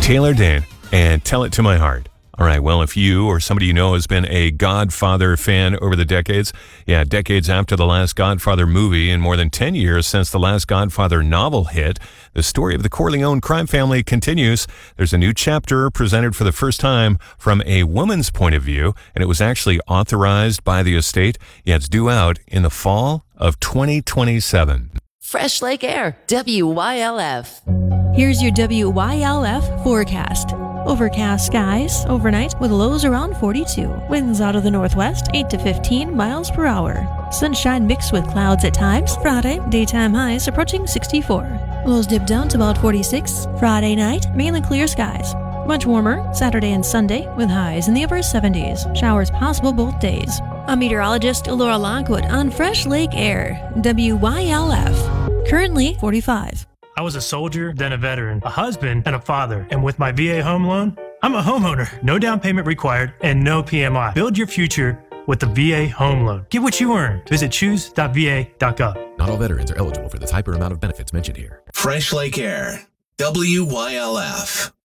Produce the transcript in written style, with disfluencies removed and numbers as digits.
Taylor Dayne and Tell It to My Heart. All right, well, if you or somebody you know has been a Godfather fan over the decades, decades after the last Godfather movie and more than 10 years since the last Godfather novel hit, the story of the Corleone crime family continues. There's a new chapter presented for the first time from a woman's point of view, and it was actually authorized by the estate. It's due out in the fall of 2027. Fresh Lake Air, WYLF. Here's your WYLF forecast. Overcast skies overnight with lows around 42. Winds out of the northwest 8 to 15 miles per hour. Sunshine mixed with clouds at times. Friday, daytime highs approaching 64. Lows dip down to about 46. Friday night, mainly clear skies. Much warmer Saturday and Sunday with highs in the upper 70s. Showers possible both days. I'm meteorologist Laura Lockwood on Fresh Lake Air, WYLF. Currently 45. I was a soldier, then a veteran, a husband, and a father. And with my VA home loan, I'm a homeowner. No down payment required and no PMI. Build your future with the VA home loan. Get what you earn. Visit choose.va.gov. Not all veterans are eligible for the type or amount of benefits mentioned here. Fresh Lake Air, WYLF.